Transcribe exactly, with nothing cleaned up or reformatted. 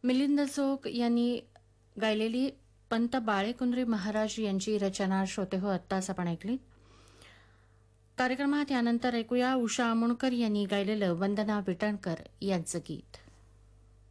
मिलिंद चोक यांनी गायलेली पंत बाळेकुंद्री महाराज यांची रचना श्रोते हो आत्ताच आपण ऐकली. कार्यक्रमात यानंतर ऐकूया उषा अमोणकर यांनी गायलेलं वंदना विटणकर यांचं गीत.